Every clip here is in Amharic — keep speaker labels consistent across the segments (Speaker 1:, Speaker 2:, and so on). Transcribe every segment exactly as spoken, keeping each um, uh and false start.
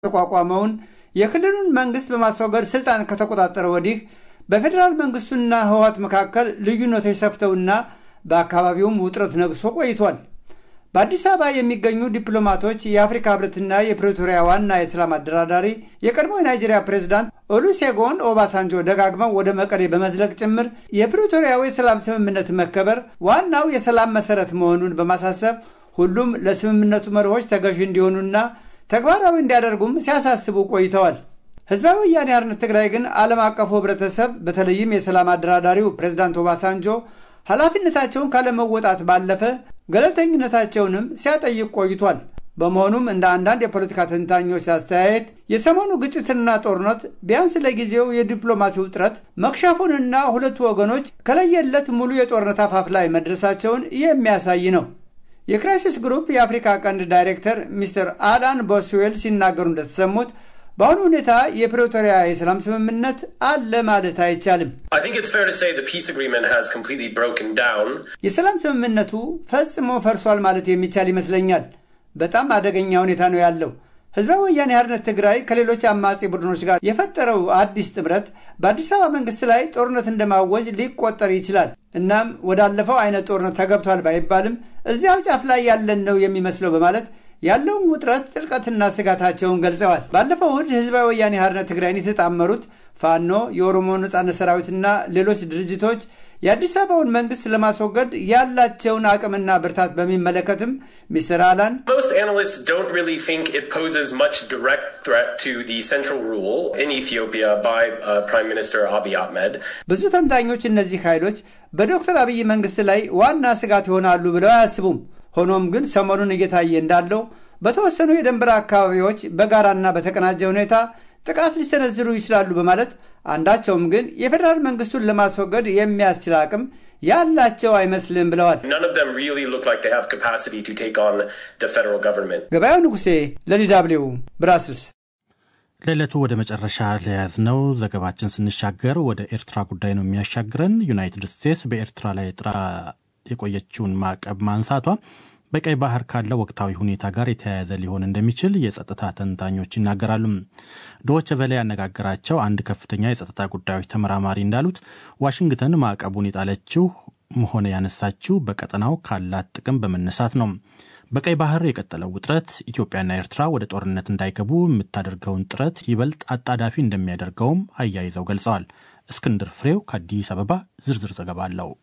Speaker 1: ተቋቋመውን የክልሉን መንግስት በማስወገድ ስልጣን ከተቆጣጠረ ወዲህ በፌደራል መንግስቱና ህወሓት መካከል ልዩነቶች ሰፍተውና በአካባቢውም ውጥረት ነግሶ ቆይቷል። በአዲስ አበባ የሚገኙ ዲፕሎማቶች የአፍሪካ ህብረትና የፕሪቶሪያ ዋና የሰላም አደራዳሪ የቀድሞ የናይጄሪያ ፕሬዝዳንት ኦሉሴጎን ኦባሳንጆ ደጋግመው ወደ መቀሌ በመዝለቅ ጭምር የፕሪቶሪያው የሰላም ስምምነት መከበር ዋናው የሰላም መሰረት መሆኑን በማሳሰብ ሁሉም ለስምምነቱ መርሆች ተገዥ እንዲሆኑና ተግባራዊ እንዲያደርጉም ሲያሳስቡ ቆይተዋል። ህዝባዊ ወያኔ ሓርነት ትግራይ ግን ዓለም አቀፉ ህብረተሰብ በተለይም የሰላም አደራዳሪው ፕሬዝዳንት ኦባሳንጆ ኃላፊነታቸውን ካለመወጣት ባለፈ ገለልተኝነታቸውንም ሲያጠይቅ ቆይቷል። በመሆኑም እንደ አንዳንድ የፖለቲካ ተንታኞች አስተያየት የሰሞኑ ግጭትና ጦርነት ቢያንስ ለጊዜው የዲፕሎማሲው ጥረት መክሸፉንና ሁለቱ ወገኖች ከለየለት ሙሉ የጦርነት አፋፍ ላይ መድረሳቸውን የሚያሳይ ነው። የክራይሲስ ግሩፕ የአፍሪካ ቀንድ ዳይሬክተር ሚስተር አላን ቦስዌል ሲናገሩ እንደተሰሙት በአሁኑ ሁኔታ የፕሪቶሪያ የሰላም ስምምነት አለ ማለት አይቻልም። የሰላም ስምምነቱ ፈጽሞ ፈርሷል ማለት የሚቻል ይመስለኛል። በጣም አደገኛ ሁኔታ ነው ያለው። ህዝባዊ ወያኔ ሓርነት ትግራይ ከሌሎች አማጺ ቡድኖች ጋር የፈጠረው አዲስ ጥምረት በአዲስ አበባ መንግስት ላይ ጦርነት እንደማወጅ ሊቆጠር ይችላል። እናም ወዳለፈው አይነት ጦርነት ተገብቷል ባይባልም እዚያው ጫፍ ላይ ያለን ነው የሚመስለው በማለት ያለውን ውጥረት ጥልቀትና ስጋታቸውን ገልጸዋል። ባለፈው እሁድ ህዝባዊ ወያኔ ሓርነት ትግራይን የተጣመሩት ፋኖ፣ የኦሮሞ ነጻነት ሰራዊትና ሌሎች ድርጅቶች የአዲስ አበባውን መንግስት ለማስወገድ ያላቸውን አቅምና ብርታት በሚመለከትም ሚስተር አላን
Speaker 2: Most analysts don't really think it poses much direct threat to the central rule in Ethiopia by uh, Prime Minister Abiy Ahmed.
Speaker 1: ብዙ ተንታኞች እነዚህ ኃይሎች በዶክተር አብይ መንግስት ላይ ዋና ስጋት ይሆናሉ ብለው አያስቡም። ሆኖም ግን ሰሞኑን እየታየ እንዳለው በተወሰኑ የድንበር አካባቢዎች በጋራና በተቀናጀ ሁኔታ ጥቃት ሊሰነዝሩ ይችላሉ በማለት አንዳቸውም ግን የፌደራል መንግስቱን ለማስወገድ የሚያስችል አቅም ያላቸው አይመስልም ብለዋል።
Speaker 2: None of them really look like they have capacity to take on the federal government.
Speaker 1: ገበያው ንጉሴ ለዲዳብሊው ብራስልስ።
Speaker 3: ለለቱ ወደ መጨረሻ ለያዝነው ዘገባችን ስንሻገር ወደ ኤርትራ ጉዳይ ነው የሚያሻግረን። ዩናይትድ ስቴትስ በኤርትራ ላይ ጥራ የቆየችውን ማዕቀብ ማንሳቷ በቀይ ባህር ካለው ወቅታዊ ሁኔታ ጋር የተያያዘ ሊሆን እንደሚችል የጸጥታ ተንታኞች ይናገራሉ። ዶይቼ ቬለ ያነጋገራቸው አንድ ከፍተኛ የጸጥታ ጉዳዮች ተመራማሪ እንዳሉት ዋሽንግተን ማዕቀቡን የጣለችው ሆነ ያነሳችው በቀጠናው ካላት ጥቅም በመነሳት ነው። በቀይ ባህር የቀጠለው ውጥረት ኢትዮጵያና ኤርትራ ወደ ጦርነት እንዳይገቡ የምታደርገውን ጥረት ይበልጥ አጣዳፊ እንደሚያደርገውም አያይዘው ገልጸዋል። እስክንድር ፍሬው ከአዲስ አበባ ዝርዝር ዘገባ አለው።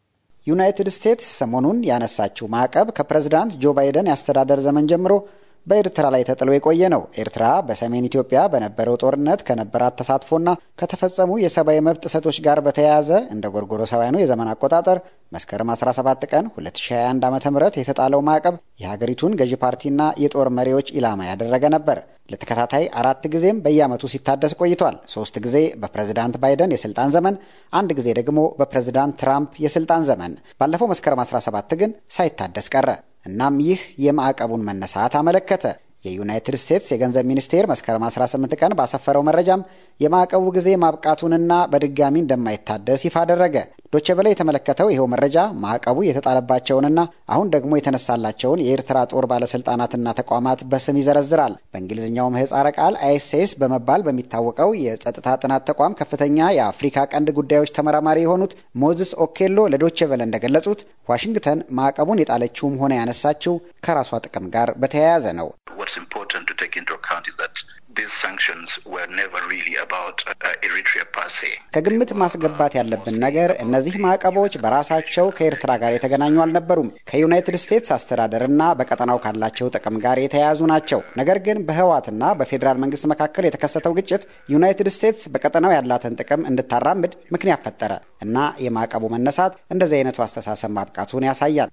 Speaker 4: ዩናይትድ ስቴትስ ሰሞኑን ያነሳችው ማዕቀብ ከፕሬዝዳንት ጆ ባይደን ያስተዳደር ዘመን ጀምሮ በኤርትራ ላይ ተጥሎ የቆየ ነው። ኤርትራ በሰሜን ኢትዮጵያ በነበረው ጦርነት ከነበራት ተሳትፎና ከተፈጸሙ የሰብአዊ መብት ጥሰቶች ጋር በተያያዘ እንደ ጎርጎሮሳውያኑ የዘመን አቆጣጠር መስከረም አስራ ሰባት ቀን ሁለት ሺህ ሃያ አንድ ዓ.ም የተጣለው ማዕቀብ የሀገሪቱን ገዢ ፓርቲና የጦር መሪዎች ኢላማ ያደረገ ነበር። ለተከታታይ አራት ጊዜም በየዓመቱ ሲታደስ ቆይቷል። ሶስት ጊዜ በፕሬዝዳንት ባይደን የስልጣን ዘመን፣ አንድ ጊዜ ደግሞ በፕሬዝዳንት ትራምፕ የስልጣን ዘመን። ባለፈው መስከረም አስራ ሰባት ግን ሳይታደስ ቀረ። እናም ይህ የማዕቀቡን መነሳት አመለከተ። የዩናይትድ ስቴትስ የገንዘብ ሚኒስቴር መስከረም አስራ ስምንት ቀን ባሰፈረው መረጃም የማዕቀቡ ጊዜ ማብቃቱንና በድጋሚ እንደማይታደስ ይፋ አደረገ። ዶይቼ ቬለ የተመለከተው ይሄው መረጃ ማዕቀቡ የተጣለባቸውንና አሁን ደግሞ የተነሳላቸውን የኤርትራ ጦር ባለስልጣናትና ተቋማት በስም ይዘረዝራል። በእንግሊዝኛው ምህጻረ ቃል አይ ኤስ ኤስ በመባል በሚታወቀው የጸጥታ ጥናት ተቋም ከፍተኛ የአፍሪካ ቀንድ ጉዳዮች ተመራማሪ የሆኑት ሞዝስ ኦኬሎ ለዶይቼ ቬለ እንደገለጹት ዋሽንግተን ማዕቀቡን የጣለችውም ሆነ ያነሳችው ከራሷ ጥቅም ጋር በተያያዘ ነው።
Speaker 5: What's important to take into account is that these sanctions were never really about uh, Eritrea per se.
Speaker 4: ከግምት ማስገባት ያለብን ነገር እነዚህ ማዕቀቦች በራሳቸው ከኤርትራ ጋር የተገናኙ አልነበሩም። ከዩናይትድ ስቴትስ አስተዳደርና በቀጠናው ካላቸው ጥቅም ጋር የተያያዙ ናቸው። ነገር ግን በህወሓትና በፌዴራል መንግስት መካከል የተከሰተው ግጭት ዩናይትድ ስቴትስ በቀጠናው ያላትን ጥቅም እንድታራምድ ምክንያት ፈጠረ እና የማዕቀቡ መነሳት እንደዚህ አይነቱ አስተሳሰብ ማብቃቱን ያሳያል።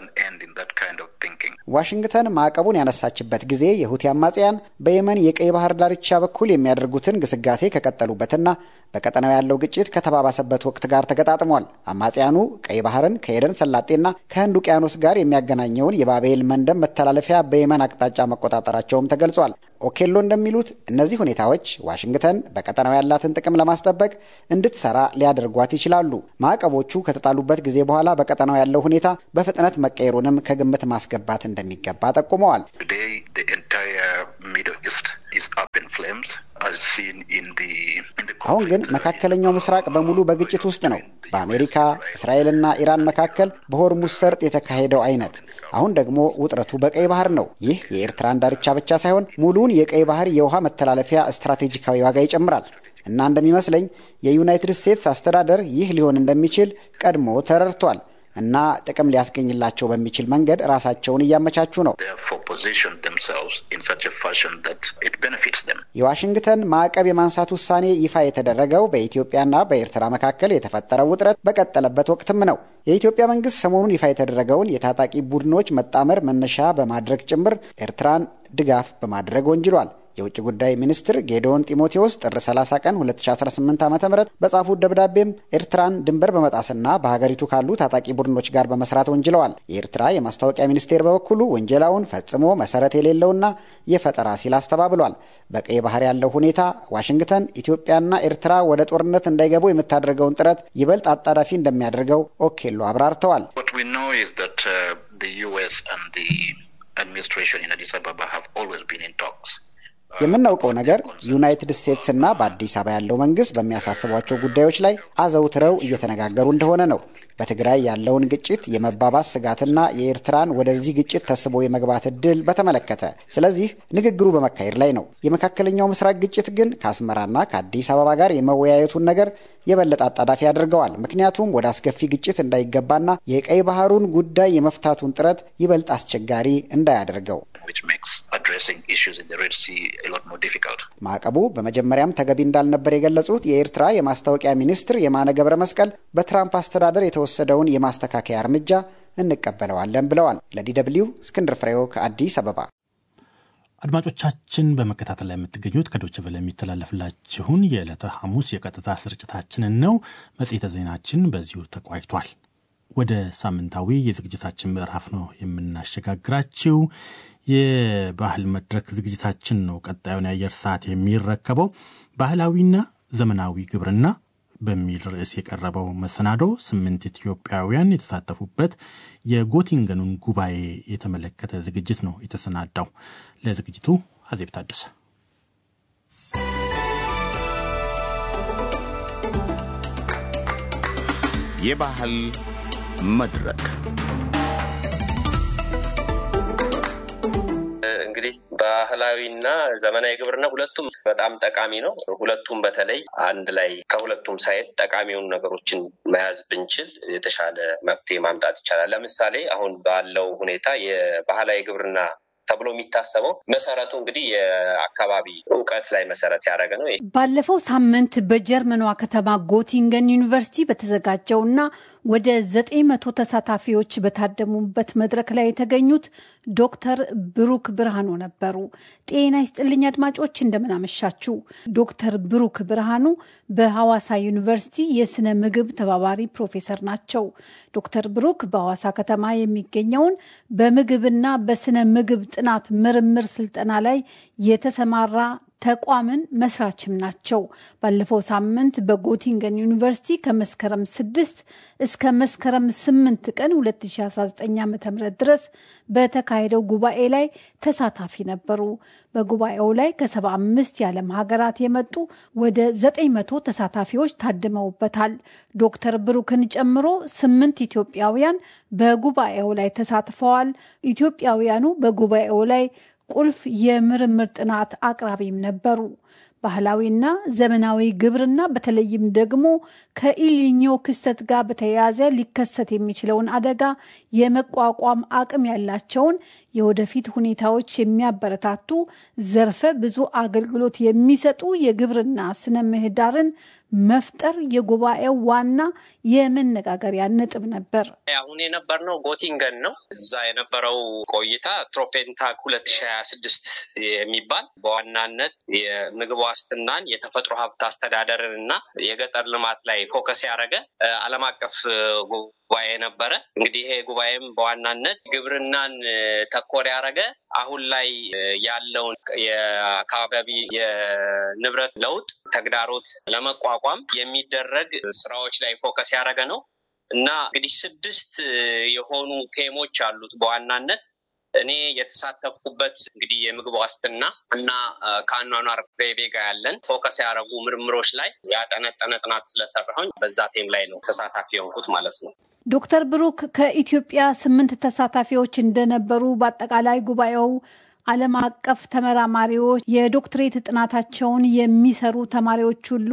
Speaker 4: ዋሽንግተን ማዕቀቡን ያነሳችበት ጊዜ የሁቲ አማጽያን በየመን የቀይ ባህር ዳርቻ በኩል የሚያደርጉትን ግስጋሴ ከቀጠሉበትና በቀጠናው ያለው ግጭት ከተባባሰበት ወቅት ጋር ተገጣጥሟል። አማጽያኑ ቀይ ባህርን ከኤደን ሰላጤና ከህንድ ውቅያኖስ ጋር የሚያገናኘውን የባቤል መንደብ መተላለፊያ በየመን አቅጣጫ መቆጣጠራቸውም ተገልጿል። ኦኬሎ እንደሚሉት እነዚህ ሁኔታዎች ዋሽንግተን በቀጠናው ያላትን ጥቅም ለማስጠበቅ እንድትሰራ ሊያደርጓት ይችላሉ። ማዕቀቦቹ ከተጣሉበት ጊዜ በኋላ በቀጠናው ያለው ሁኔታ በፍጥነት መቀየሩንም ከግምት ማስገባት እንደሚገባ ጠቁመዋል።
Speaker 5: Today, the entire Middle East is up problems as seen in the in the
Speaker 4: አሁን ግን መካከለኛው ምስራቅ በሙሉ በግጭት ውስጥ ነው። በአሜሪካ እስራኤልና ኢራን መካከል በሆርሙዝ ሰርጥ የተካሄደው አይነት አሁን ደግሞ ውጥረቱ በቀይ ባህር ነው። ይህ የኤርትራን ዳርቻ ብቻ ሳይሆን ሙሉውን የቀይ ባህር የውሃ መተላለፊያ ስትራቴጂካዊ ዋጋ ይጨምራል እና እንደሚመስለኝ የዩናይትድ ስቴትስ አስተዳደር ይህ ሊሆን እንደሚችል ቀድሞ ተረድቷል እና ጥቅም ሊያስገኝላቸው በሚችል መንገድ ራሳቸውን እያመቻቹ ነው። የዋሽንግተን ማዕቀብ የማንሳት ውሳኔ ይፋ የተደረገው በኢትዮጵያና በኤርትራ መካከል የተፈጠረው ውጥረት በቀጠለበት ወቅትም ነው። የኢትዮጵያ መንግስት ሰሞኑን ይፋ የተደረገውን የታጣቂ ቡድኖች መጣመር መነሻ በማድረግ ጭምር ኤርትራን ድጋፍ በማድረግ ወንጅሏል። የውጭ ጉዳይ ሚኒስትር ጌዲዮን ጢሞቴዎስ ጥር ሰላሳ ቀን ሁለት ሺህ አስራ ስምንት ዓ.ም በጻፉት ደብዳቤም ኤርትራን ድንበር በመጣስና በሀገሪቱ ካሉ ታጣቂ ቡድኖች ጋር በመስራት ወንጅለዋል። የኤርትራ የማስታወቂያ ሚኒስቴር በበኩሉ ወንጀላውን ፈጽሞ መሰረት የሌለውና የፈጠራ ሲል አስተባብሏል። በቀይ ባህር ያለው ሁኔታ ዋሽንግተን ኢትዮጵያና ኤርትራ ወደ ጦርነት እንዳይገቡ የምታደርገውን ጥረት ይበልጥ አጣዳፊ እንደሚያደርገው ኦኬሎ አብራርተዋል።
Speaker 5: What we know is that uh, the U S and the administration in Addis Ababa have always been in talks.
Speaker 4: የምናውቀው ነገር ዩናይትድ ስቴትስ እና በአዲስ አበባ ያለው መንግስት በሚያሳስቧቸው ጉዳዮች ላይ አዘውትረው እየተነጋገሩ እንደሆነ ነው። በትግራይ ያለውን ግጭት የመባባስ ስጋትና የኤርትራን ወደዚህ ግጭት ተስቦ የመግባት እድል በተመለከተ ስለዚህ ንግግሩ በመካሄድ ላይ ነው። የመካከለኛው ምስራቅ ግጭት ግን ከአስመራና ከአዲስ አበባ ጋር የመወያየቱን ነገር የበለጠ አጣዳፊ ያደርገዋል። ምክንያቱም ወደ አስከፊ ግጭት እንዳይገባና የቀይ ባህሩን ጉዳይ የመፍታቱን ጥረት ይበልጥ አስቸጋሪ እንዳያደርገው ማዕቀቡ በመጀመሪያም ተገቢ እንዳልነበር የገለጹት የኤርትራ የማስታወቂያ ሚኒስትር የማነ ገብረ መስቀል በትራምፕ አስተዳደር የተወሰደውን የማስተካከያ እርምጃ እንቀበለዋለን ብለዋል። ለዲ ደብልዩ እስክንድር ፍሬው ከአዲስ አበባ።
Speaker 3: አድማጮቻችን በመከታተል ላይ የምትገኙት ከዶይቼ ቬለ የሚተላለፍላችሁን የዕለተ ሐሙስ የቀጥታ ስርጭታችንን ነው። መጽሔተ ዜናችን በዚሁ ተቋጭቷል። ወደ ሳምንታዊ የዝግጅታችን ምዕራፍ ነው የምናሸጋግራችሁ። የባህል መድረክ ዝግጅታችን ነው ቀጣዩን የአየር ሰዓት የሚረከበው። ባህላዊና ዘመናዊ ግብርና በሚል ርዕስ የቀረበው መሰናዶ ስምንት ኢትዮጵያውያን የተሳተፉበት የጎቲንገኑን ጉባኤ የተመለከተ ዝግጅት ነው የተሰናዳው። ለዝግጅቱ አዜብ ታደሰ።
Speaker 6: የባህል መድረክ
Speaker 2: እንግዲህ ባህላዊና ዘመናዊ ግብርና ሁለቱም በጣም ጠቃሚ ነው። ሁለቱም በተለይ አንድ ላይ ከሁለቱም ሳይድ ጠቃሚውን ነገሮችን መያዝ ብንችል የተሻለ መፍትሄ ማምጣት ይቻላል። ለምሳሌ አሁን ባለው ሁኔታ የባህላዊ ግብርና ተብሎ የሚታሰበው መሰረቱ እንግዲህ የአካባቢ ዕውቀት ላይ መሰረት ያደረገ ነው።
Speaker 7: ባለፈው ሳምንት በጀርመኗ ከተማ ጎቲንገን ዩኒቨርሲቲ በተዘጋጀውና ወደ ዘጠኝ መቶ ተሳታፊዎች በታደሙበት መድረክ ላይ የተገኙት ዶክተር ብሩክ ብርሃኑ ነበሩ። ጤና ይስጥልኝ አድማጮች፣ እንደምን አመሻችሁ። ዶክተር ብሩክ ብርሃኑ በሐዋሳ ዩኒቨርሲቲ የስነ ምግብ ተባባሪ ፕሮፌሰር ናቸው። ዶክተር ብሩክ በሐዋሳ ከተማ የሚገኘውን በምግብና በስነ ምግብ ጥናት ምርምር ስልጠና ላይ የተሰማራ ተቋምን መስራችም ናቸው። ባለፈው ሳምንት በጎቲንገን ዩኒቨርሲቲ ከመስከረም ስድስት እስከ መስከረም ስምንት ቀን ሁለት ሺህ አስራ ዘጠኝ ዓ.ም ድረስ በተካሄደው ጉባኤ ላይ ተሳታፊ ነበሩ። በጉባኤው ላይ ከሰባ አምስት የዓለም ሀገራት የመጡ ወደ ዘጠኝ መቶ ተሳታፊዎች ታድመውበታል። ዶክተር ብሩክን ጨምሮ ስምንት ኢትዮጵያውያን በጉባኤው ላይ ተሳትፈዋል። ኢትዮጵያውያኑ በጉባኤው ላይ ቁልፍ የምርምር ጥናት አቅራቢም ነበሩ። ባህላዊና ዘመናዊ ግብርና በተለይም ደግሞ ከኢሊኒዮ ክስተት ጋር በተያያዘ ሊከሰት የሚችለውን አደጋ የመቋቋም አቅም ያላቸውን የወደፊት ሁኔታዎች የሚያበረታቱ ዘርፈ ብዙ አገልግሎት የሚሰጡ የግብርና ስነ ምህዳርን መፍጠር የጉባኤው ዋና የመነጋገሪያ ነጥብ ነበር።
Speaker 2: አሁን የነበርነው ጎቲንገን ነው። እዛ የነበረው ቆይታ ትሮፔንታክ ሁለት ሺህ ሃያ ስድስት የሚባል በዋናነት የምግብ ዋስትናን፣ የተፈጥሮ ሀብት አስተዳደርን እና የገጠር ልማት ላይ ፎከስ ያደረገ ዓለም አቀፍ ጉባኤ ነበረ። እንግዲህ ይሄ ጉባኤም በዋናነት ግብርናን ተኮር ያደረገ አሁን ላይ ያለውን የአካባቢ የንብረት ለውጥ ተግዳሮት ለመቋቋም የሚደረግ ስራዎች ላይ ፎከስ ያደረገ ነው እና እንግዲህ ስድስት የሆኑ ቴሞች አሉት። በዋናነት እኔ የተሳተፍኩበት እንግዲህ የምግብ ዋስትና እና ከአኗኗር ዘይቤ ጋር ያለን ፎከስ ያደረጉ ምርምሮች ላይ ያጠነጠነ ጥናት ስለሰራሁኝ በዛ ቴም ላይ ነው ተሳታፊ የሆንኩት ማለት ነው።
Speaker 7: ዶክተር ብሩክ ከኢትዮጵያ ስምንት ተሳታፊዎች እንደነበሩ በአጠቃላይ ጉባኤው ዓለም አቀፍ ተመራማሪዎች የዶክትሬት ጥናታቸውን የሚሰሩ ተማሪዎች ሁሉ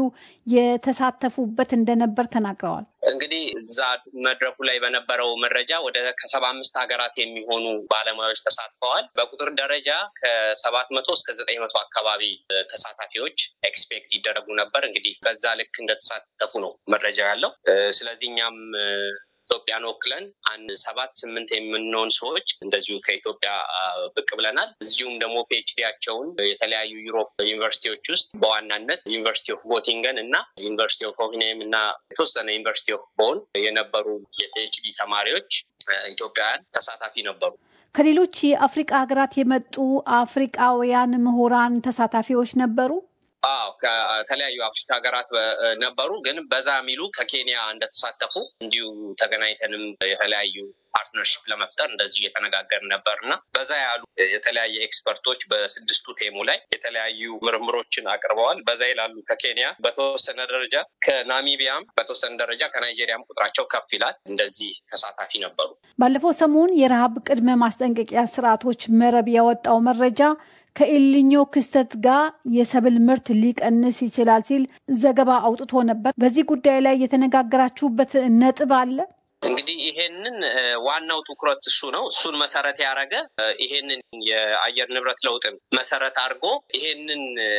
Speaker 7: የተሳተፉበት እንደነበር ተናግረዋል።
Speaker 2: እንግዲህ እዛ መድረኩ ላይ በነበረው መረጃ ወደ ከሰባ አምስት ሀገራት የሚሆኑ ባለሙያዎች ተሳትፈዋል። በቁጥር ደረጃ ከሰባት መቶ እስከ ዘጠኝ መቶ አካባቢ ተሳታፊዎች ኤክስፔክት ይደረጉ ነበር። እንግዲህ በዛ ልክ እንደተሳተፉ ነው መረጃ ያለው። ስለዚህ እኛም ኢትዮጵያን ወክለን አንድ ሰባት ስምንት የምንሆን ሰዎች እንደዚሁ ከኢትዮጵያ ብቅ ብለናል። እዚሁም ደግሞ ፒኤችዲያቸውን የተለያዩ ዩሮፕ ዩኒቨርሲቲዎች ውስጥ በዋናነት ዩኒቨርሲቲ ኦፍ ጎቲንገን እና ዩኒቨርሲቲ ኦፍ ሆፍንሄም እና የተወሰነ ዩኒቨርሲቲ ኦፍ ቦን የነበሩ የፒኤችዲ ተማሪዎች ኢትዮጵያውያን ተሳታፊ ነበሩ።
Speaker 7: ከሌሎች የአፍሪካ ሀገራት የመጡ አፍሪካውያን ምሁራን ተሳታፊዎች ነበሩ።
Speaker 2: አዎ ከተለያዩ አፍሪካ ሀገራት ነበሩ፣ ግን በዛ ሚሉ ከኬንያ እንደተሳተፉ እንዲሁ ተገናኝተንም የተለያዩ ፓርትነርሺፕ ለመፍጠር እንደዚህ እየተነጋገርን ነበርና በዛ ያሉ የተለያየ ኤክስፐርቶች በስድስቱ ቴሙ ላይ የተለያዩ ምርምሮችን አቅርበዋል። በዛ ይላሉ ከኬንያ በተወሰነ ደረጃ ከናሚቢያም በተወሰነ ደረጃ ከናይጄሪያም ቁጥራቸው ከፍ ይላል። እንደዚህ ተሳታፊ ነበሩ።
Speaker 7: ባለፈው ሰሞን የረሃብ ቅድመ ማስጠንቀቂያ ስርዓቶች መረብ ያወጣው መረጃ ከኤልኒኞ ክስተት ጋር የሰብል ምርት ሊቀንስ ይችላል ሲል ዘገባ አውጥቶ ነበር። በዚህ ጉዳይ ላይ የተነጋገራችሁበት ነጥብ አለ?
Speaker 2: እንግዲህ ይሄንን ዋናው ትኩረት እሱ ነው። እሱን መሰረት ያደረገ ይሄንን የአየር ንብረት ለውጥን መሰረት አድርጎ ይሄንን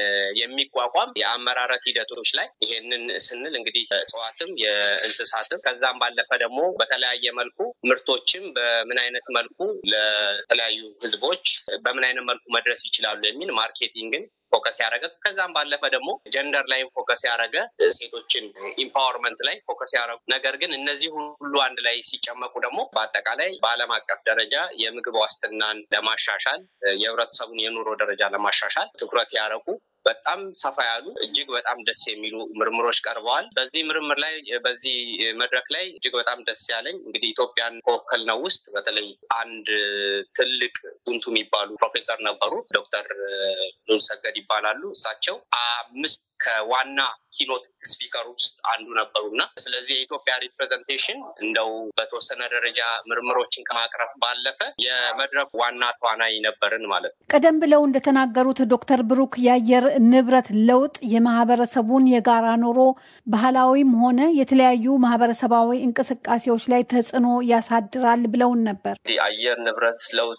Speaker 2: የሚቋቋም የአመራረት ሂደቶች ላይ ይሄንን ስንል እንግዲህ እጽዋትም የእንስሳትም ከዛም ባለፈ ደግሞ በተለያየ መልኩ ምርቶችም በምን አይነት መልኩ ለተለያዩ ህዝቦች በምን አይነት መልኩ መድረስ ይችላሉ የሚል ማርኬቲንግን ፎከስ ያደረገ ከዛም ባለፈ ደግሞ ጀንደር ላይ ፎከስ ያደረገ ሴቶችን ኢምፓወርመንት ላይ ፎከስ ያደረጉ ነገር ግን እነዚህ ሁሉ አንድ ላይ ሲጨመቁ ደግሞ በአጠቃላይ በዓለም አቀፍ ደረጃ የምግብ ዋስትናን ለማሻሻል የህብረተሰቡን የኑሮ ደረጃ ለማሻሻል ትኩረት ያደረጉ በጣም ሰፋ ያሉ እጅግ በጣም ደስ የሚሉ ምርምሮች ቀርበዋል። በዚህ ምርምር ላይ በዚህ መድረክ ላይ እጅግ በጣም ደስ ያለኝ እንግዲህ ኢትዮጵያን ከወከልነው ውስጥ በተለይ አንድ ትልቅ ጉንቱ የሚባሉ ፕሮፌሰር ነበሩ። ዶክተር ኑሰገድ ይባላሉ። እሳቸው አምስት ከዋና ኪኖት ስፒከር ውስጥ አንዱ ነበሩና ስለዚህ የኢትዮጵያ ሪፕሬዘንቴሽን እንደው በተወሰነ ደረጃ ምርምሮችን ከማቅረብ ባለፈ የመድረክ ዋና ተዋናይ ነበርን ማለት ነው።
Speaker 7: ቀደም ብለው እንደተናገሩት ዶክተር ብሩክ የአየር ንብረት ለውጥ የማህበረሰቡን የጋራ ኑሮ ባህላዊም ሆነ የተለያዩ ማህበረሰባዊ እንቅስቃሴዎች ላይ ተጽዕኖ ያሳድራል ብለውን ነበር።
Speaker 2: የአየር ንብረት ለውጥ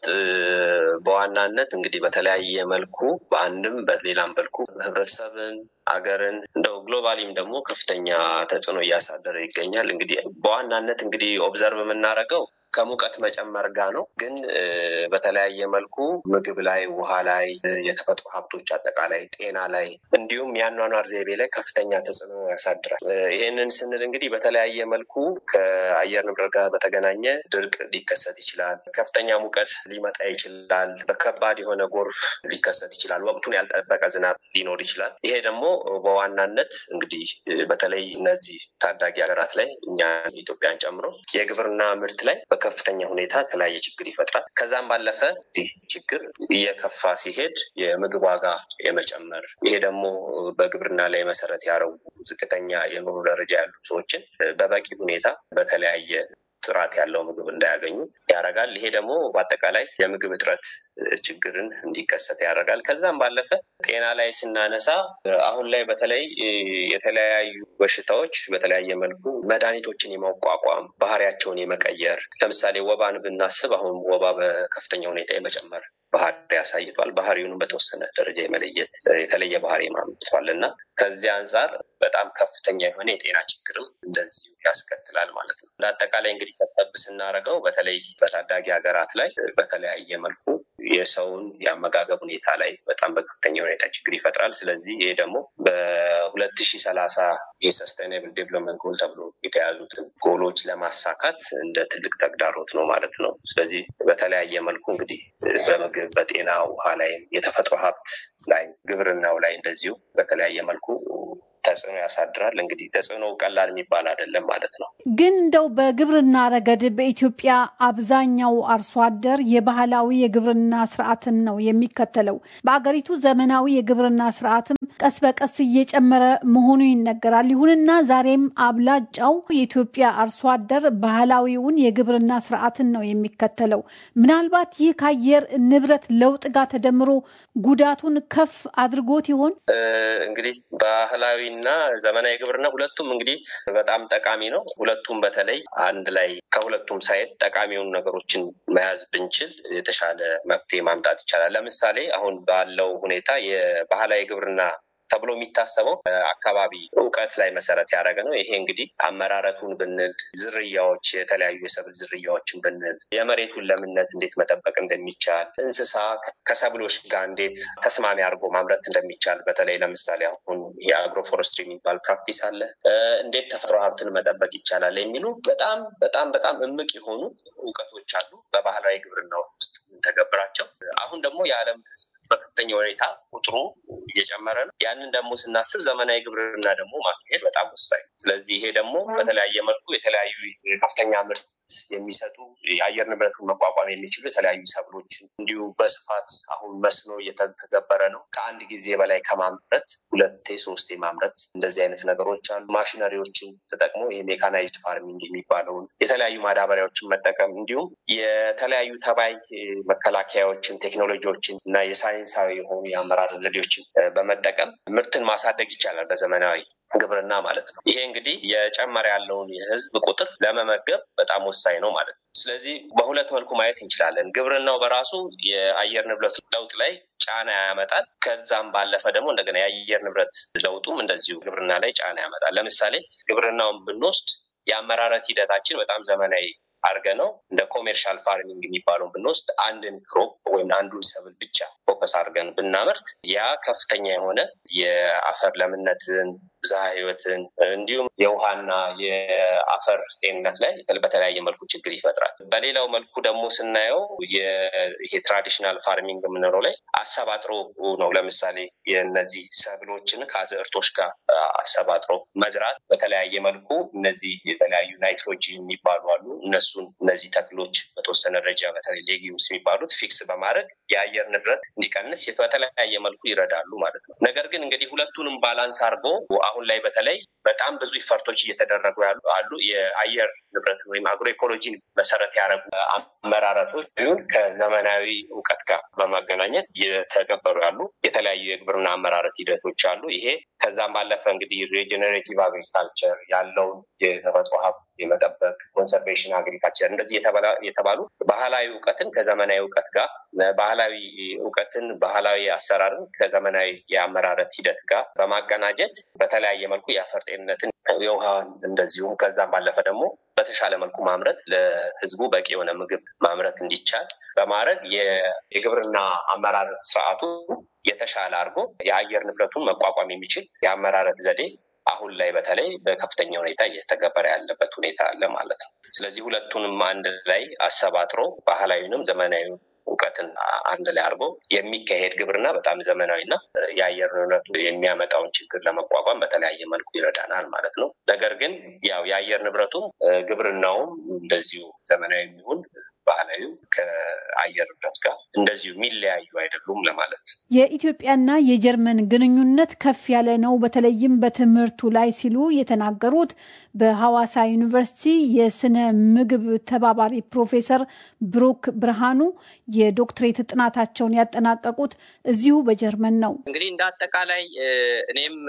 Speaker 2: በዋናነት እንግዲህ በተለያየ መልኩ በአንድም በሌላም መልኩ ህብረተሰብን አገርን እንደው ግሎባሊም ደግሞ ከፍተኛ ተጽዕኖ እያሳደረ ይገኛል። እንግዲህ በዋናነት እንግዲህ ኦብዘርቭ የምናደርገው ከሙቀት መጨመር ጋር ነው። ግን በተለያየ መልኩ ምግብ ላይ፣ ውሃ ላይ፣ የተፈጥሮ ሀብቶች አጠቃላይ ጤና ላይ እንዲሁም የአኗኗር ዘይቤ ላይ ከፍተኛ ተጽዕኖ ያሳድራል። ይሄንን ስንል እንግዲህ በተለያየ መልኩ ከአየር ንብረት ጋር በተገናኘ ድርቅ ሊከሰት ይችላል። ከፍተኛ ሙቀት ሊመጣ ይችላል። በከባድ የሆነ ጎርፍ ሊከሰት ይችላል። ወቅቱን ያልጠበቀ ዝናብ ሊኖር ይችላል። ይሄ ደግሞ በዋናነት እንግዲህ በተለይ እነዚህ ታዳጊ ሀገራት ላይ እኛ ኢትዮጵያን ጨምሮ የግብርና ምርት ላይ በከፍተኛ ሁኔታ የተለያየ ችግር ይፈጥራል። ከዛም ባለፈ ይህ ችግር እየከፋ ሲሄድ የምግብ ዋጋ የመጨመር ይሄ ደግሞ በግብርና ላይ መሰረት ያደረጉ ዝቅተኛ የኑሮ ደረጃ ያሉ ሰዎችን በበቂ ሁኔታ በተለያየ ጥራት ያለው ምግብ እንዳያገኙ ያደርጋል። ይሄ ደግሞ በአጠቃላይ የምግብ እጥረት ችግርን እንዲከሰት ያደርጋል። ከዛም ባለፈ ጤና ላይ ስናነሳ አሁን ላይ በተለይ የተለያዩ በሽታዎች በተለያየ መልኩ መድኃኒቶችን የማቋቋም ባህሪያቸውን የመቀየር ለምሳሌ ወባን ብናስብ አሁን ወባ በከፍተኛ ሁኔታ የመጨመር ባህሪ ያሳይቷል። ባህሪውንም በተወሰነ ደረጃ የመለየት የተለየ ባህሪ ማምጥቷል እና ከዚህ አንጻር በጣም ከፍተኛ የሆነ የጤና ችግርም እንደዚሁ ያስከትላል ማለት ነው። ለአጠቃላይ እንግዲህ ተጠብ ስናደርገው በተለይ በታዳጊ ሀገራት ላይ በተለያየ መልኩ የሰውን የአመጋገብ ሁኔታ ላይ በጣም በከፍተኛ ሁኔታ ችግር ይፈጥራል። ስለዚህ ይሄ ደግሞ በሁለት ሺህ ሰላሳ የሰስቴይነብል ዴቨሎፕመንት ጎል ተብሎ የተያዙትን ጎሎች ለማሳካት እንደ ትልቅ ተግዳሮት ነው ማለት ነው። ስለዚህ በተለያየ መልኩ እንግዲህ በምግብ፣ በጤና፣ ውሃ ላይ፣ የተፈጥሮ ሀብት ላይ፣ ግብርናው ላይ እንደዚሁ በተለያየ መልኩ ተጽዕኖ ያሳድራል። እንግዲህ ተጽዕኖ ቀላል የሚባል አይደለም ማለት ነው።
Speaker 7: ግን እንደው በግብርና ረገድ በኢትዮጵያ አብዛኛው አርሶ አደር የባህላዊ የግብርና ስርዓትን ነው የሚከተለው። በአገሪቱ ዘመናዊ የግብርና ስርዓትም ቀስ በቀስ እየጨመረ መሆኑ ይነገራል። ይሁንና ዛሬም አብላጫው የኢትዮጵያ አርሶ አደር ባህላዊውን የግብርና ስርዓትን ነው የሚከተለው። ምናልባት ይህ ከአየር ንብረት ለውጥ ጋር ተደምሮ ጉዳቱን ከፍ አድርጎት ይሆን?
Speaker 2: እንግዲህ ባህላዊና ዘመናዊ ግብርና ሁለቱም እንግዲህ በጣም ጠቃሚ ነው። ሁለቱም በተለይ አንድ ላይ ከሁለቱም ሳይድ ጠቃሚውን ነገሮችን መያዝ ብንችል የተሻለ መፍትሄ ማምጣት ይቻላል። ለምሳሌ አሁን ባለው ሁኔታ የባህላዊ ግብርና ተብሎ የሚታሰበው አካባቢ ዕውቀት ላይ መሰረት ያደረገ ነው። ይሄ እንግዲህ አመራረቱን ብንል፣ ዝርያዎች የተለያዩ የሰብል ዝርያዎችን ብንል፣ የመሬቱን ለምነት እንዴት መጠበቅ እንደሚቻል፣ እንስሳ ከሰብሎች ጋር እንዴት ተስማሚ አድርጎ ማምረት እንደሚቻል፣ በተለይ ለምሳሌ አሁን የአግሮ ፎረስትሪ የሚባል ፕራክቲስ አለ። እንዴት ተፈጥሮ ሀብትን መጠበቅ ይቻላል የሚሉ በጣም በጣም በጣም እምቅ የሆኑ ዕውቀቶች አሉ በባህላዊ ግብርና ውስጥ ተገብራቸው። አሁን ደግሞ የዓለም ሕዝብ በከፍተኛ ሁኔታ ቁጥሩ እየጨመረ ነው። ያንን ደግሞ ስናስብ ዘመናዊ ግብርና ደግሞ ማካሄድ በጣም ወሳኝ። ስለዚህ ይሄ ደግሞ በተለያየ መልኩ የተለያዩ ከፍተኛ ምርት የሚሰጡ የአየር ንብረቱን መቋቋም የሚችሉ የተለያዩ ሰብሎችን እንዲሁ በስፋት አሁን መስኖ እየተገበረ ነው። ከአንድ ጊዜ በላይ ከማምረት ሁለቴ ሶስቴ ማምረት እንደዚህ አይነት ነገሮች አሉ። ማሽነሪዎችን ተጠቅሞ የሜካናይዝድ ፋርሚንግ የሚባለውን የተለያዩ ማዳበሪያዎችን መጠቀም እንዲሁም የተለያዩ ተባይ መከላከያዎችን፣ ቴክኖሎጂዎችን እና የሳይንሳዊ የሆኑ የአመራር ዘዴዎችን በመጠቀም ምርትን ማሳደግ ይቻላል በዘመናዊ ግብርና ማለት ነው። ይሄ እንግዲህ የጨመረ ያለውን የህዝብ ቁጥር ለመመገብ በጣም ወሳኝ ነው ማለት ነው። ስለዚህ በሁለት መልኩ ማየት እንችላለን። ግብርናው በራሱ የአየር ንብረት ለውጥ ላይ ጫና ያመጣል። ከዛም ባለፈ ደግሞ እንደገና የአየር ንብረት ለውጡም እንደዚሁ ግብርና ላይ ጫና ያመጣል። ለምሳሌ ግብርናውን ብንወስድ የአመራረት ሂደታችን በጣም ዘመናዊ አርገ ነው እንደ ኮሜርሻል ፋርሚንግ የሚባለውን ብንወስድ አንድን ክሮፕ ወይም አንዱን ሰብል ብቻ ፎከስ አድርገን ብናመርት ያ ከፍተኛ የሆነ የአፈር ለምነትን፣ ብዝሃ ህይወትን እንዲሁም የውሃና የአፈር ጤንነት ላይ በተለያየ መልኩ ችግር ይፈጥራል። በሌላው መልኩ ደግሞ ስናየው ይሄ ትራዲሽናል ፋርሚንግ የምንለው ላይ አሰባጥሮ ነው። ለምሳሌ የነዚህ ሰብሎችን ከአዝዕርቶች ጋር አሰባጥሮ መዝራት በተለያየ መልኩ እነዚህ የተለያዩ ናይትሮጂን የሚባሉ አሉ። እነሱን እነዚህ ተክሎች በተወሰነ ደረጃ በተለይ ሌጊዩምስ የሚባሉት ፊክስ በማድረግ የአየር ንብረት እንዲቀንስ በተለያየ መልኩ ይረዳሉ ማለት ነው። ነገር ግን እንግዲህ ሁለቱንም ባላንስ አድርጎ አሁን ላይ በተለይ በጣም ብዙ ኢፈርቶች እየተደረጉ ያሉ አሉ። የአየር ንብረት ወይም አግሮ ኢኮሎጂን መሰረት ያደረጉ አመራረቶች ይሁን ከዘመናዊ ዕውቀት ጋር በማገናኘት እየተገበሩ ያሉ የተለያዩ የግብርና አመራረት ሂደቶች አሉ። ይሄ ከዛም ባለፈ እንግዲህ ሪጀነሬቲቭ አግሪካልቸር ያለውን የተፈጥሮ ሀብት የመጠበቅ ኮንሰርቬሽን አግሪካልቸር እንደዚህ የተባሉ ባህላዊ ዕውቀትን ከዘመናዊ ዕውቀት ጋር ባህላዊ ዕውቀትን ባህላዊ አሰራርን ከዘመናዊ የአመራረት ሂደት ጋር በማቀናጀት በተለያየ መልኩ የአፈር ጤንነትን የውሃን እንደዚሁም ከዛም ባለፈ ደግሞ በተሻለ መልኩ ማምረት ለህዝቡ በቂ የሆነ ምግብ ማምረት እንዲቻል በማድረግ የግብርና አመራረት ስርዓቱ የተሻለ አድርጎ የአየር ንብረቱን መቋቋም የሚችል የአመራረት ዘዴ አሁን ላይ በተለይ በከፍተኛ ሁኔታ እየተገበረ ያለበት ሁኔታ አለ ማለት ነው። ስለዚህ ሁለቱንም አንድ ላይ አሰባጥሮ ባህላዊንም ዘመናዊ ዕውቀትን አንድ ላይ አድርጎ የሚካሄድ ግብርና በጣም ዘመናዊና የአየር ንብረቱ የሚያመጣውን ችግር ለመቋቋም በተለያየ መልኩ ይረዳናል ማለት ነው። ነገር ግን ያው የአየር ንብረቱም ግብርናውም እንደዚሁ ዘመናዊ የሚሆን ባህላዊ ከአየር ንብረት ጋር እንደዚሁ የሚለያዩ አይደሉም ለማለት።
Speaker 7: የኢትዮጵያና የጀርመን ግንኙነት ከፍ ያለ ነው በተለይም በትምህርቱ ላይ ሲሉ የተናገሩት በሐዋሳ ዩኒቨርሲቲ የስነ ምግብ ተባባሪ ፕሮፌሰር ብሩክ ብርሃኑ የዶክትሬት ጥናታቸውን ያጠናቀቁት እዚሁ በጀርመን ነው።
Speaker 2: እንግዲህ እንደ አጠቃላይ እኔም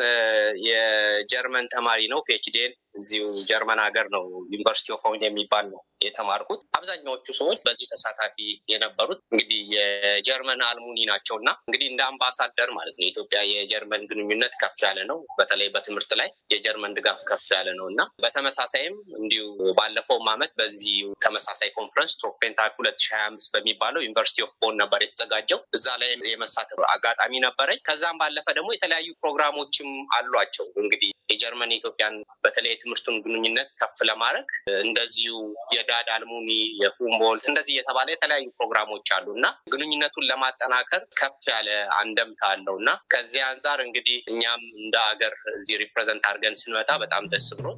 Speaker 2: የጀርመን ተማሪ ነው። ፒኤችዲን እዚሁ ጀርመን ሀገር ነው ዩኒቨርሲቲ ኦፍ ሆን የሚባል ነው የተማርኩት። አብዛኛዎቹ ሰዎች በዚህ ተሳታፊ የነበሩት እንግዲህ የጀርመን አልሙኒ ናቸውና እንግዲህ እንደ አምባሳደር ማለት ነው የኢትዮጵያ የጀርመን ግንኙነት ከፍ ያለ ነው። በተለይ በትምህርት ላይ የጀርመን ድጋፍ ከፍ ያለ ነውና በተመሳሳይም እንዲሁ ባለፈው ዓመት በዚህ ተመሳሳይ ኮንፈረንስ ትሮፔንታክ ሁለት ሺህ ሀያ አምስት በሚባለው ዩኒቨርሲቲ ኦፍ ቦን ነበር የተዘጋጀው። እዛ ላይ የመሳተፍ አጋጣሚ ነበረኝ። ከዛም ባለፈ ደግሞ የተለያዩ ፕሮግራሞችም አሏቸው። እንግዲህ የጀርመን ኢትዮጵያን በተለይ ትምህርቱን ግንኙነት ከፍ ለማድረግ እንደዚሁ የዳድ አልሙኒ የሁምቦልት እንደዚህ የተባለ የተለያዩ ፕሮግራሞች አሉና ግንኙነቱን ለማጠናከር ከፍ ያለ አንደምታ አለውና ከዚህ አንፃር እንግዲህ እኛም እንደ ሀገር እዚህ ሪፕሬዘንት አድርገን ስንመጣ በጣም ደስ ብሎ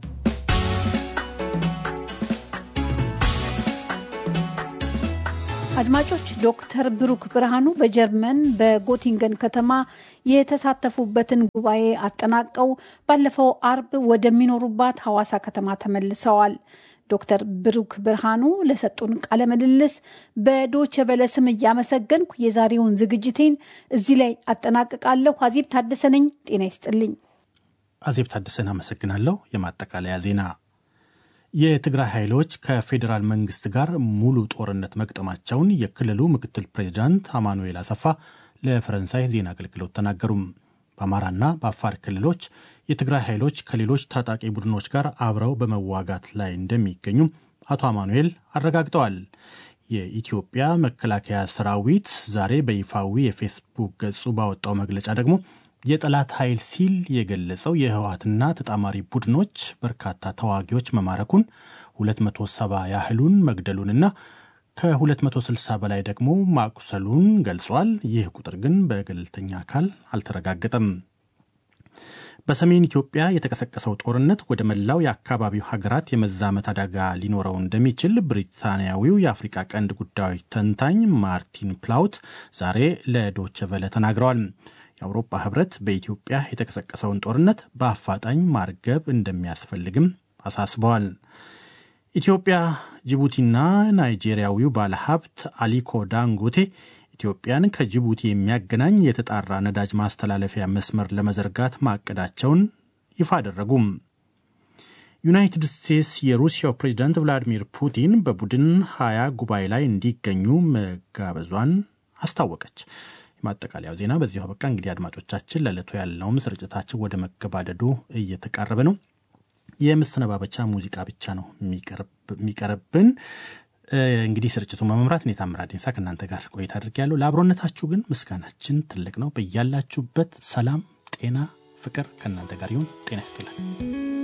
Speaker 7: አድማጮች ዶክተር ብሩክ ብርሃኑ በጀርመን በጎቲንገን ከተማ የተሳተፉበትን ጉባኤ አጠናቀው ባለፈው አርብ ወደሚኖሩባት ሐዋሳ ከተማ ተመልሰዋል። ዶክተር ብሩክ ብርሃኑ ለሰጡን ቃለ ምልልስ በዶቼ ቬለ ስም እያመሰገንኩ የዛሬውን ዝግጅቴን እዚህ ላይ አጠናቅቃለሁ። አዜብ ታደሰ ነኝ። ጤና ይስጥልኝ።
Speaker 3: አዜብ ታደሰን አመሰግናለሁ። የማጠቃለያ ዜና የትግራይ ኃይሎች ከፌዴራል መንግስት ጋር ሙሉ ጦርነት መግጠማቸውን የክልሉ ምክትል ፕሬዝዳንት አማኑኤል አሰፋ ለፈረንሳይ ዜና አገልግሎት ተናገሩ። በአማራና በአፋር ክልሎች የትግራይ ኃይሎች ከሌሎች ታጣቂ ቡድኖች ጋር አብረው በመዋጋት ላይ እንደሚገኙ አቶ አማኑኤል አረጋግጠዋል። የኢትዮጵያ መከላከያ ሰራዊት ዛሬ በይፋዊ የፌስቡክ ገጹ ባወጣው መግለጫ ደግሞ የጠላት ኃይል ሲል የገለጸው የህወሓትና ተጣማሪ ቡድኖች በርካታ ተዋጊዎች መማረኩን ሁለት መቶ ሰባ ያህሉን መግደሉንና ከሁለት መቶ ስልሳ በላይ ደግሞ ማቁሰሉን ገልጿል። ይህ ቁጥር ግን በገለልተኛ አካል አልተረጋገጠም። በሰሜን ኢትዮጵያ የተቀሰቀሰው ጦርነት ወደ መላው የአካባቢው ሀገራት የመዛመት አደጋ ሊኖረው እንደሚችል ብሪታንያዊው የአፍሪካ ቀንድ ጉዳዮች ተንታኝ ማርቲን ፕላውት ዛሬ ለዶቼ ቬለ ተናግረዋል። የአውሮፓ ህብረት በኢትዮጵያ የተቀሰቀሰውን ጦርነት በአፋጣኝ ማርገብ እንደሚያስፈልግም አሳስበዋል። ኢትዮጵያ፣ ጅቡቲና ናይጄሪያዊው ባለሀብት አሊኮ ዳንጎቴ ኢትዮጵያን ከጅቡቲ የሚያገናኝ የተጣራ ነዳጅ ማስተላለፊያ መስመር ለመዘርጋት ማቀዳቸውን ይፋ አደረጉም። ዩናይትድ ስቴትስ የሩሲያው ፕሬዝዳንት ቭላዲሚር ፑቲን በቡድን ሀያ ጉባኤ ላይ እንዲገኙ መጋበዟን አስታወቀች። የማጠቃለያው ዜና በዚሁ በቃ። እንግዲህ አድማጮቻችን ለዕለቱ ያለውም ስርጭታችን ወደ መገባደዱ እየተቃረበ ነው። የመሰነባበቻ ሙዚቃ ብቻ ነው የሚቀርብን። እንግዲህ ስርጭቱን በመምራት እኔ ታምራት ዲንሳ ከእናንተ ጋር ቆይታ አድርጌያለሁ። ለአብሮነታችሁ ግን ምስጋናችን ትልቅ ነው። በያላችሁበት ሰላም፣ ጤና፣ ፍቅር ከእናንተ ጋር ይሁን። ጤና ይስጥልን።